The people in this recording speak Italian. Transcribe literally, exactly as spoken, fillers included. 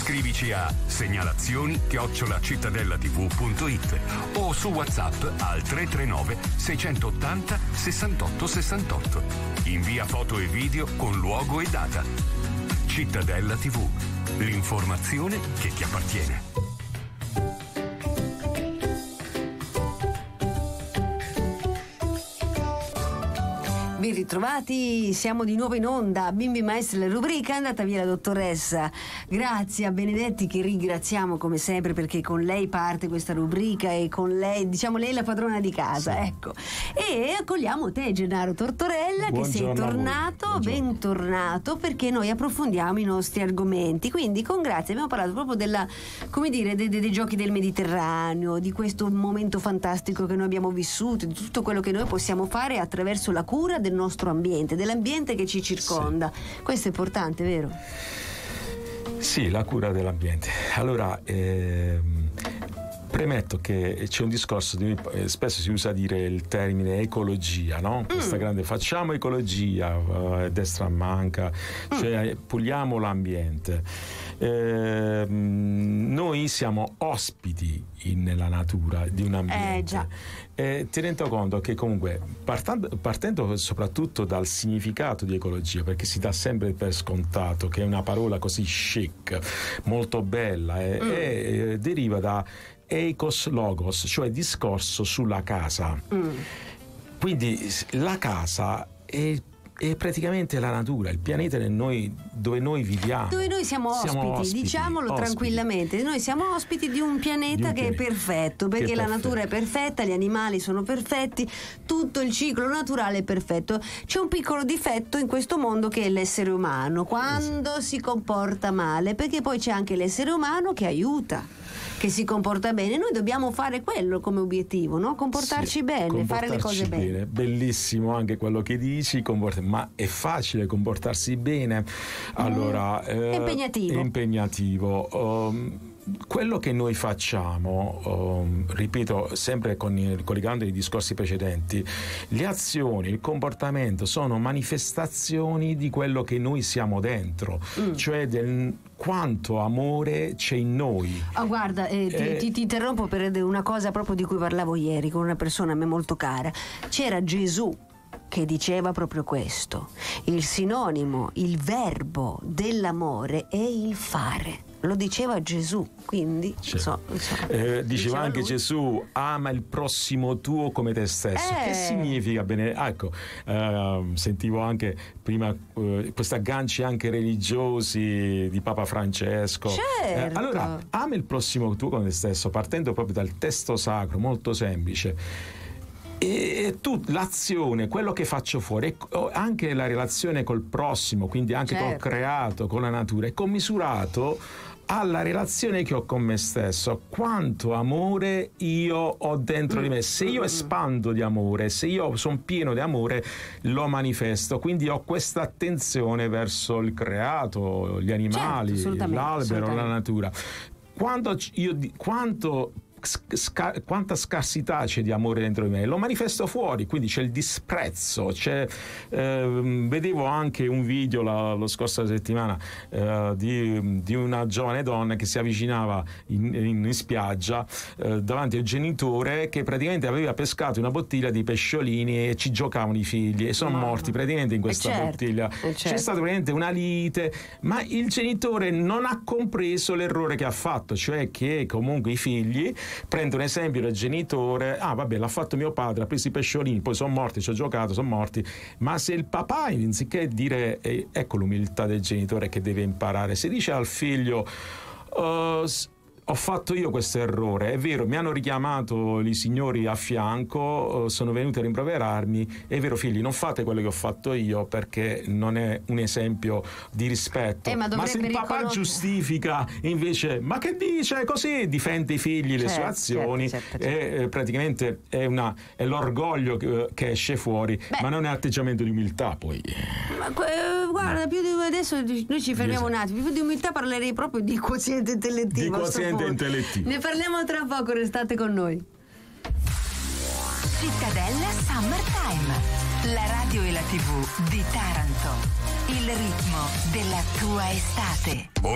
Scrivici a segnalazioni chiocciola cittadellatv punto it o su WhatsApp al tre tre nove sei otto zero sessantotto sessantotto. Invia foto e video con luogo e data. Cittadella tivù, l'informazione che ti appartiene. Ben ritrovati, siamo di nuovo in onda. Bimbi Maestri, la rubrica, è andata via la dottoressa. Grazie a Benedetti, che ringraziamo come sempre, perché con lei parte questa rubrica e con lei, diciamo, lei è la padrona di casa, sì. Ecco. E accogliamo te, Gennaro Tortorella, Buongiorno, che sei tornato, bentornato, perché noi approfondiamo i nostri argomenti. Quindi con Grazia abbiamo parlato proprio della, come dire, dei, dei giochi del Mediterraneo, di questo momento fantastico che noi abbiamo vissuto, di tutto quello che noi possiamo fare attraverso la cura del nostro ambiente, dell'ambiente che ci circonda. Sì. Questo è importante, vero? Sì, la cura dell'ambiente. Allora, ehm, premetto che c'è un discorso di, eh, spesso si usa dire il termine ecologia, no? Questa mm. grande facciamo ecologia, uh, destra manca, mm. cioè puliamo l'ambiente. Eh, noi siamo ospiti in, nella natura di un ambiente. Eh, già. Eh, ti rendo conto che comunque partendo, partendo soprattutto dal significato di ecologia, perché si dà sempre per scontato che è una parola così chic, molto bella, eh, mm. e, eh, deriva da eikos logos, cioè discorso sulla casa. Mm. Quindi la casa è è praticamente la natura, il pianeta nel noi, dove noi viviamo. Dove noi siamo ospiti, siamo ospiti diciamolo ospiti. tranquillamente. Noi siamo ospiti di un pianeta di un che pianeta. è perfetto, perché è la perfetto. natura è perfetta, gli animali sono perfetti, tutto il ciclo naturale è perfetto. C'è un piccolo difetto in questo mondo che è l'essere umano, quando esatto. si comporta male, perché poi c'è anche l'essere umano che aiuta, che si comporta bene. Noi dobbiamo fare quello come obiettivo, no? Comportarci sì, bene, comportarci fare le cose bene. bene. Bellissimo anche quello che dici, comport- ma è facile comportarsi bene? Allora, mm, eh, è impegnativo. È impegnativo. Um, quello che noi facciamo, um, ripeto sempre con il, collegando i discorsi precedenti, le azioni, il comportamento sono manifestazioni di quello che noi siamo dentro, mm. cioè del quanto amore c'è in noi. Oh, guarda, eh, ti, eh, ti, ti interrompo per una cosa proprio di cui parlavo ieri con una persona a me molto cara. C'era Gesù che diceva proprio questo: il sinonimo, il verbo dell'amore è il fare. Lo diceva Gesù, quindi cioè, so, so, eh, diceva anche lui. Gesù: ama il prossimo tuo come te stesso. Eh. Che significa bene? Ecco, eh, sentivo anche prima eh, questi agganci anche religiosi di Papa Francesco. Certo. Eh, allora, ama il prossimo tuo come te stesso, partendo proprio dal testo sacro, molto semplice. E tu, l'azione, quello che faccio fuori, anche la relazione col prossimo, quindi anche certo. col creato, con la natura, è commisurato alla relazione che ho con me stesso, quanto amore io ho dentro mm. di me. Se io espando di amore, se io sono pieno di amore, lo manifesto, quindi ho questa attenzione verso il creato, gli animali, certo, l'albero, la natura. Quando io quanto Scar- quanta scarsità c'è di amore dentro di me, lo manifesto fuori, quindi c'è il disprezzo, c'è, eh, vedevo anche un video la, la scorsa settimana eh, di, di una giovane donna che si avvicinava in, in, in spiaggia eh, davanti al genitore che praticamente aveva pescato una bottiglia di pesciolini e ci giocavano i figli e sono no. morti praticamente in questa certo, bottiglia certo. C'è stata praticamente una lite, ma il genitore non ha compreso l'errore che ha fatto, cioè che comunque i figli, prendo un esempio del genitore: ah vabbè, l'ha fatto mio padre, ha preso i pesciolini, poi sono morti, ci ho giocato, sono morti. Ma se il papà, anziché dire eh, ecco l'umiltà del genitore che deve imparare, se dice al figlio uh, ho fatto io questo errore, è vero, mi hanno richiamato i signori a fianco, sono venuti a rimproverarmi, è vero figli, non fate quello che ho fatto io perché non è un esempio di rispetto. Eh, ma, ma se il papà riconos- giustifica invece, ma che dice così, difende i figli, le certo, sue azioni, certo, certo, certo. certo. E, praticamente è, una, è l'orgoglio che, che esce fuori. Beh, ma non è atteggiamento di umiltà poi. Ma, eh, guarda, più di adesso noi ci fermiamo un attimo, più di umiltà parlerei proprio di quoziente intellettivo. Di quoziente intellettivo. Ne parliamo tra poco, restate con noi. Cittadella Summertime, la radio e la tivù di Taranto. Il ritmo della tua estate.